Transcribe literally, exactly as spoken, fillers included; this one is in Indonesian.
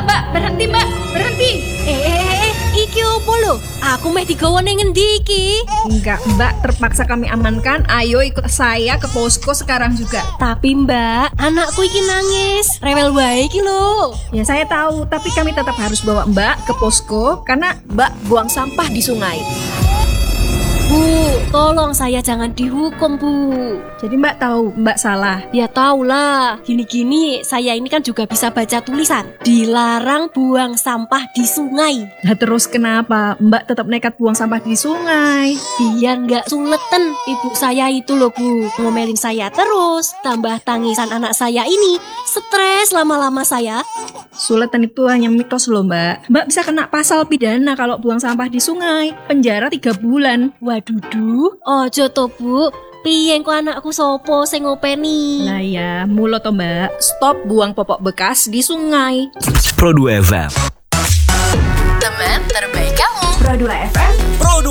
mbak, berhenti mbak, berhenti. Eh, eh, eh, eh, iki opo lho? Aku meh digawa ning ngendi iki? Enggak mbak, terpaksa kami amankan. Ayo ikut saya ke posko sekarang juga. Tapi mbak, anakku iki nangis. Rewel wae iki lho. Ya saya tahu, tapi kami tetap harus bawa mbak ke posko karena mbak buang sampah di sungai. Bu, tolong saya jangan dihukum, Bu. Jadi mbak tahu mbak salah. Ya tahulah, gini-gini saya ini kan juga bisa baca tulisan. Dilarang buang sampah di sungai. Nah terus kenapa mbak tetap nekat buang sampah di sungai? Biar nggak suleten. Ibu saya itu loh, Bu, ngomelin saya terus. Tambah tangisan anak saya ini. Stres lama-lama saya. Suletan itu hanya mitos loh mbak. Mbak bisa kena pasal pidana kalau buang sampah di sungai. Penjara tiga bulan. Waduh, ojo to, Bu. Piye kok anakku sopo sing ngopeni? Lah ya, mulo to mbak. Stop buang popok bekas di sungai. Pro dua F M. Teman terbaik kamu. Pro dua F M